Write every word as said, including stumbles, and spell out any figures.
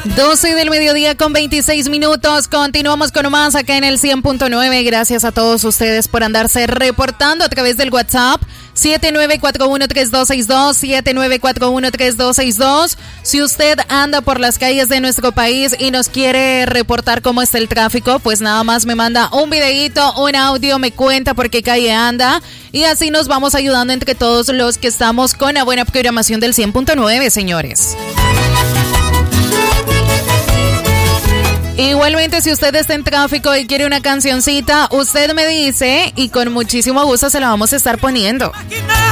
doce del mediodía con veintiséis minutos. Continuamos con más acá en el cien punto nueve. Gracias a todos ustedes por andarse reportando a través del WhatsApp siete nueve cuatro uno tres dos seis dos, siete nueve cuatro uno tres dos seis dos. Si usted anda por las calles de nuestro país y nos quiere reportar cómo está el tráfico, pues nada más me manda un videíto, un audio, me cuenta por qué calle anda y así nos vamos ayudando entre todos los que estamos con la buena programación del cien punto nueve, señores. Igualmente, si usted está en tráfico y quiere una cancioncita, usted me dice y con muchísimo gusto se la vamos a estar poniendo.